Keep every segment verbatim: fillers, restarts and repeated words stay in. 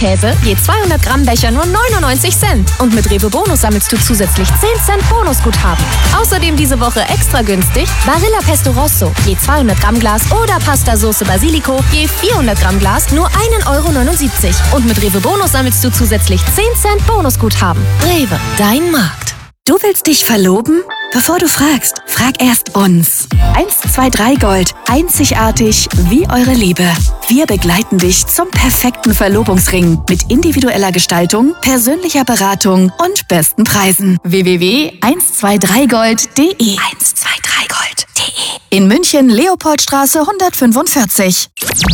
Frischkäse, je zweihundert Gramm Becher nur neunundneunzig Cent. Und mit Rewe Bonus sammelst du zusätzlich zehn Cent Bonusguthaben. Außerdem diese Woche extra günstig Barilla Pesto Rosso, je zweihundert Gramm Glas oder Pasta Soße Basilico, je vierhundert Gramm Glas nur ein Euro neunundsiebzig. Und mit Rewe Bonus sammelst du zusätzlich zehn Cent Bonusguthaben. Rewe, dein Markt. Du willst dich verloben? Bevor du fragst, frag erst uns. eins zwei drei Gold. Einzigartig wie eure Liebe. Wir begleiten dich zum perfekten Verlobungsring mit individueller Gestaltung, persönlicher Beratung und besten Preisen. w w w punkt eins zwei drei gold punkt de eins zwei drei gold punkt de In München, Leopoldstraße hundertfünfundvierzig.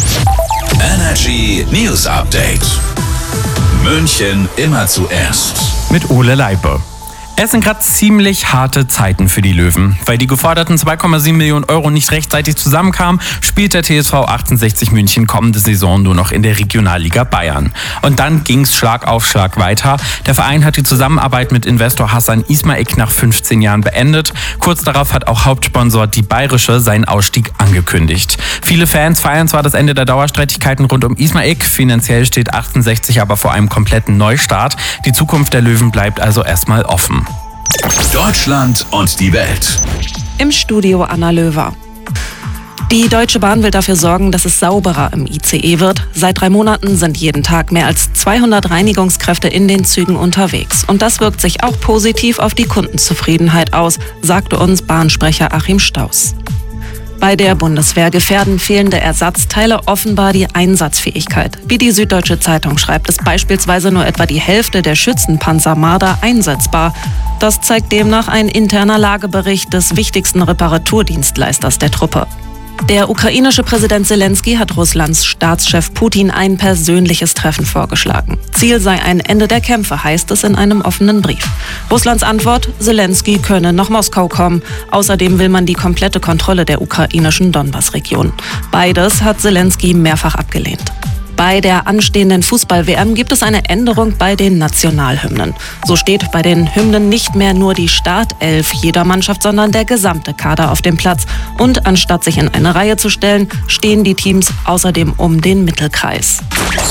Energy News Update. München immer zuerst. Mit Ole Leipe. Es sind gerade ziemlich harte Zeiten für die Löwen. Weil die geforderten zwei Komma sieben Millionen Euro nicht rechtzeitig zusammenkamen, spielt der T S V achtundsechzig München kommende Saison nur noch in der Regionalliga Bayern. Und dann ging's Schlag auf Schlag weiter. Der Verein hat die Zusammenarbeit mit Investor Hassan Ismaik nach fünfzehn Jahren beendet. Kurz darauf hat auch Hauptsponsor Die Bayerische seinen Ausstieg angekündigt. Viele Fans feiern zwar das Ende der Dauerstreitigkeiten rund um Ismaik, finanziell steht achtundsechzig aber vor einem kompletten Neustart. Die Zukunft der Löwen bleibt also erstmal offen. Deutschland und die Welt. Im Studio Anna Löwer. Die Deutsche Bahn will dafür sorgen, dass es sauberer im I C E wird. Seit drei Monaten sind jeden Tag mehr als zweihundert Reinigungskräfte in den Zügen unterwegs. Und das wirkt sich auch positiv auf die Kundenzufriedenheit aus, sagte uns Bahnsprecher Achim Staus. Bei der Bundeswehr gefährden fehlende Ersatzteile offenbar die Einsatzfähigkeit. Wie die Süddeutsche Zeitung schreibt, ist beispielsweise nur etwa die Hälfte der Schützenpanzer Marder einsetzbar. Das zeigt demnach ein interner Lagebericht des wichtigsten Reparaturdienstleisters der Truppe. Der ukrainische Präsident Zelensky hat Russlands Staatschef Putin ein persönliches Treffen vorgeschlagen. Ziel sei ein Ende der Kämpfe, heißt es in einem offenen Brief. Russlands Antwort: Zelensky könne nach Moskau kommen. Außerdem will man die komplette Kontrolle der ukrainischen Donbass-Region. Beides hat Zelensky mehrfach abgelehnt. Bei der anstehenden Fußball-W M gibt es eine Änderung bei den Nationalhymnen. So steht bei den Hymnen nicht mehr nur die Startelf jeder Mannschaft, sondern der gesamte Kader auf dem Platz. Und anstatt sich in eine Reihe zu stellen, stehen die Teams außerdem um den Mittelkreis.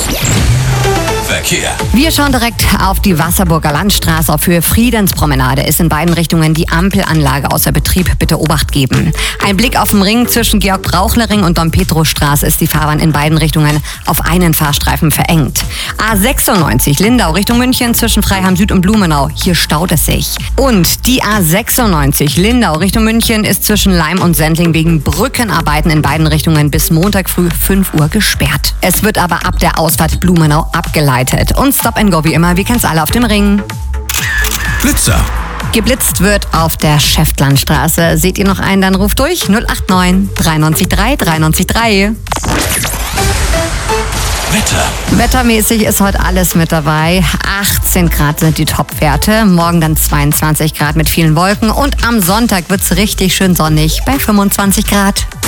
Verkehr. Wir schauen direkt auf die Wasserburger Landstraße. Auf Höhe Friedenspromenade ist in beiden Richtungen die Ampelanlage außer Betrieb. Bitte Obacht geben. Ein Blick auf den Ring zwischen Georg-Brauchler-Ring und Dom-Petro-Straße ist die Fahrbahn in beiden Richtungen auf einen Fahrstreifen verengt. A sechsundneunzig Lindau Richtung München zwischen Freiham Süd und Blumenau. Hier staut es sich. Und die A sechsundneunzig Lindau Richtung München ist zwischen Leim und Sendling wegen Brückenarbeiten in beiden Richtungen bis Montag früh fünf Uhr gesperrt. Es wird aber ab der Ausfahrt Blumenau abgeleitet. Und Stop and Go wie immer, wir kennen's alle auf dem Ring. Blitzer. Geblitzt wird auf der Schäftlandstraße. Seht ihr noch einen, dann ruft durch null acht neun drei neun drei drei neun drei. Wetter. Wettermäßig ist heute alles mit dabei. achtzehn Grad sind die Topwerte. Morgen dann zweiundzwanzig Grad mit vielen Wolken. Und am Sonntag wird's richtig schön sonnig bei fünfundzwanzig Grad.